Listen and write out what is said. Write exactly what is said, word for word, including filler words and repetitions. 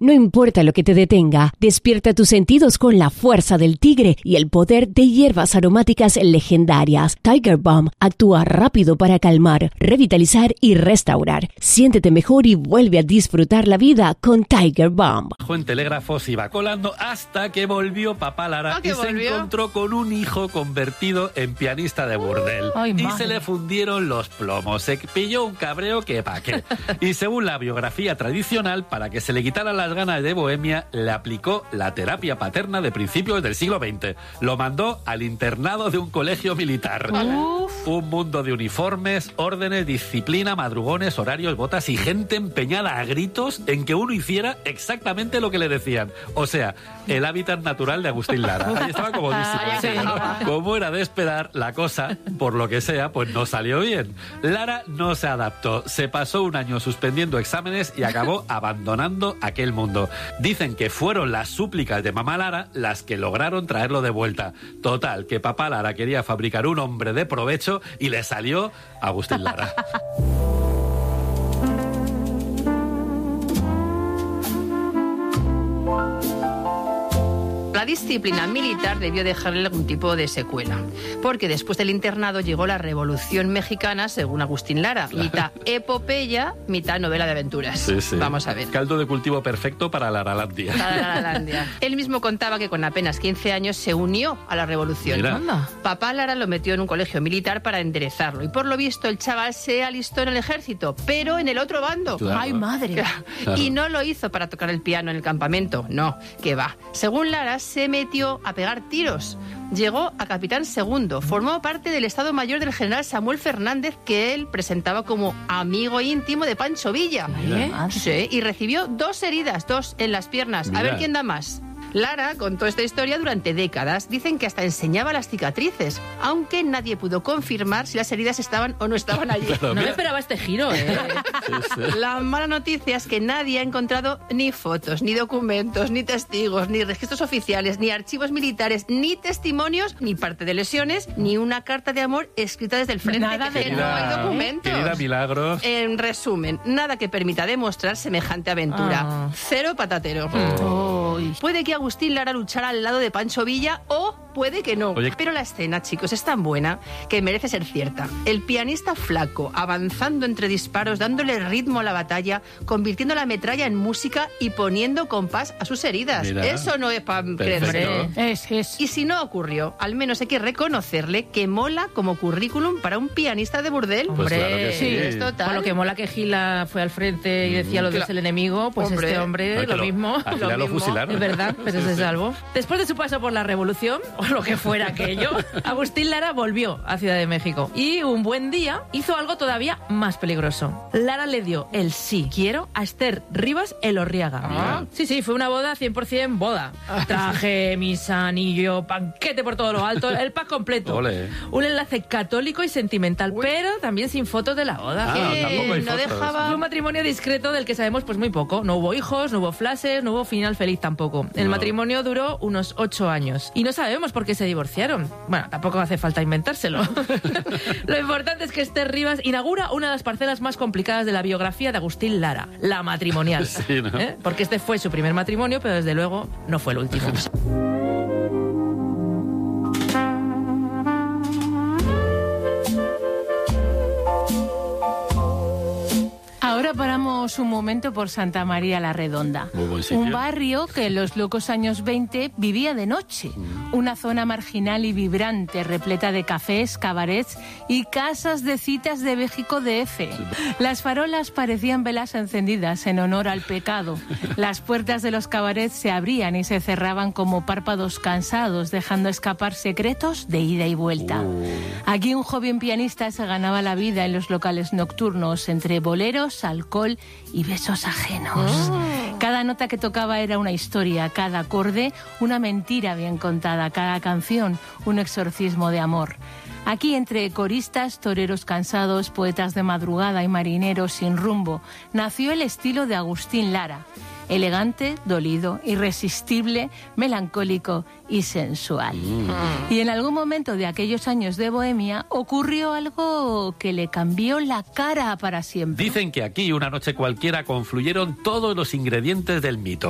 No importa lo que te detenga, despierta tus sentidos con la fuerza del tigre y el poder de hierbas aromáticas legendarias. Tiger Balm actúa rápido para calmar, revitalizar y restaurar. Siéntete mejor y vuelve a disfrutar la vida con Tiger Balm. En telégrafos iba colando hasta que volvió papá Lara ¿Ah, y volvió? se encontró con un hijo convertido en pianista de burdel. Ay, y madre. se le fundieron los plomos. Se pilló un cabreo que pa' qué. Y según la biografía tradicional, para que se le quitaran las ganas de bohemia, le aplicó la terapia paterna de principios del siglo veinte. Lo mandó al internado de un colegio militar. Uf. Un mundo de uniformes, órdenes, disciplina, madrugones, horarios, botas y gente empeñada a gritos en que uno hiciera exactamente lo que le decían. O sea, el hábitat natural de Agustín Lara. Ahí estaba comodísimo. Sí. Como era de esperar, la cosa, por lo que sea, pues no salió bien. Lara no se adaptó. Se pasó un año suspendiendo exámenes y acabó abandonando aquel mundo. Dicen que fueron las súplicas de mamá Lara las que lograron traerlo de vuelta. Total, que papá Lara quería fabricar un hombre de provecho y le salió Agustín Lara. La disciplina militar debió dejarle algún tipo de secuela, porque después del internado llegó la Revolución Mexicana, según Agustín Lara, mitad epopeya, mitad novela de aventuras. Sí, sí. Vamos a ver. Caldo de cultivo perfecto para Laralandia. Para la Laralandia. Él mismo contaba que con apenas quince años se unió a la revolución. Mira. Anda. Papá Lara lo metió en un colegio militar para enderezarlo y por lo visto el chaval se alistó en el ejército, pero en el otro bando. Claro. ¡Ay, madre! Claro. Y no lo hizo para tocar el piano en el campamento, no, que va. Según Lara, se metió a pegar tiros. Llegó a capitán segundo. Formó parte del Estado Mayor del general Samuel Fernández, que él presentaba como amigo íntimo de Pancho Villa. Mira. Sí, y recibió dos heridas, dos en las piernas. Mira. A ver quién da más. Lara contó esta historia durante décadas. Dicen que hasta enseñaba las cicatrices, aunque nadie pudo confirmar si las heridas estaban o no estaban allí. Claro, No me mira. esperaba este giro, ¿eh? Sí, sí. La mala noticia es que nadie ha encontrado ni fotos, ni documentos, ni testigos, ni registros oficiales, ni archivos militares, ni testimonios, ni parte de lesiones, ni una carta de amor escrita desde el frente. Nada que de no hay Querida- documentos. Querida Milagros. En resumen, nada que permita demostrar semejante aventura. Ah. Cero patatero. Oh. Uy. Puede que Agustín Lara luchara al lado de Pancho Villa o puede que no. Oye. Pero la escena, chicos, es tan buena que merece ser cierta. El pianista flaco, avanzando entre disparos, dándole ritmo a la batalla, convirtiendo la metralla en música y poniendo compás a sus heridas. Mira. Eso no es para Perfecto. creerse. Es, es. Y si no ocurrió, al menos hay que reconocerle que mola como currículum para un pianista de burdel. Pues Hombre, claro que sí. Es total. Con lo que mola que Gila fue al frente y decía lo de Cla- el enemigo, pues Hombre. este hombre No, que lo, lo- mismo. al final lo mismo. fusilaron. Es verdad, pero Sí, se sí. salvó. Después de su paso por la revolución, o lo que fuera aquello, Agustín Lara volvió a Ciudad de México. Y un buen día hizo algo todavía más peligroso. Lara le dio el sí quiero a Esther Rivas Elorriaga. Ah. Sí, sí, fue una boda cien por ciento boda. Traje, misa, anillo, banquete por todo lo alto, el pack completo. Ole. Un enlace católico y sentimental, pero también sin fotos de la boda. Ah, Que tampoco hay no fotos. dejaba- Fue un matrimonio discreto del que sabemos pues muy poco. No hubo hijos, no hubo flashes, no hubo final feliz tampoco. El No. matrimonio duró unos ocho años. Y no sabemos por qué se divorciaron. Bueno, tampoco hace falta inventárselo. Lo importante es que Esther Rivas inaugura una de las parcelas más complicadas de la biografía de Agustín Lara, la matrimonial. Sí, ¿no? ¿Eh? Porque este fue su primer matrimonio, pero desde luego no fue el último. Ahora paramos un momento por Santa María la Redonda. Muy buen sitio. Un barrio que en los locos años veinte vivía de noche. Una zona marginal y vibrante, repleta de cafés, cabarets y casas de citas de México D F. Las farolas parecían velas encendidas en honor al pecado. Las puertas de los cabarets se abrían y se cerraban como párpados cansados, dejando escapar secretos de ida y vuelta. Aquí un joven pianista se ganaba la vida en los locales nocturnos entre boleros, alcohol y besos ajenos. Cada nota que tocaba era una historia, cada acorde una mentira bien contada, cada canción un exorcismo de amor. Aquí, entre coristas, toreros cansados, poetas de madrugada y marineros sin rumbo, nació el estilo de Agustín Lara. Elegante, dolido, irresistible, melancólico y sensual. Y en algún momento de aquellos años de bohemia ocurrió algo que le cambió la cara para siempre. Dicen que aquí una noche cualquiera confluyeron todos los ingredientes del mito.